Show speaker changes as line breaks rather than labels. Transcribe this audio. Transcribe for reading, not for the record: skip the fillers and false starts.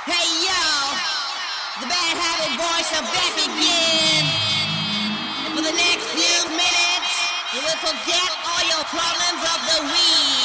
Hey yo, the Bad Habit Boys are back again. And for the next few minutes, you will forget all your problems of the week.